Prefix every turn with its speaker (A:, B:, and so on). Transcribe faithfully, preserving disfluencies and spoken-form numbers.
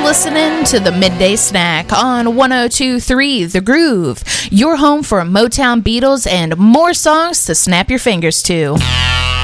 A: listening to the Midday Snack on one oh two point three The Groove, your home for Motown, Beatles, and more songs to snap your fingers to.